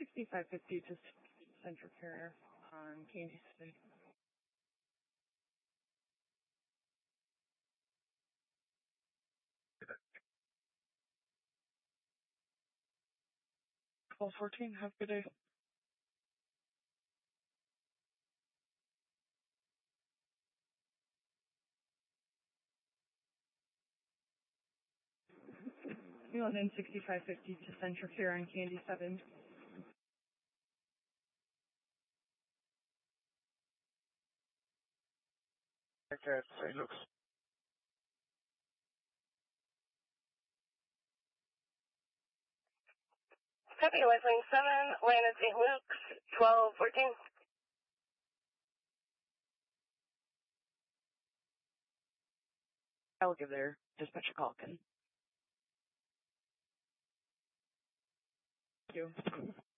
6550 to Central Care on Candy City. $1214, have a good day. London 6550 to Central Care on Candy 7. Okay, St. Luke's. Copy, Lifeline 7, land at St. Luke's, 1214. I'll give their dispatch a call, Ken. Thank you.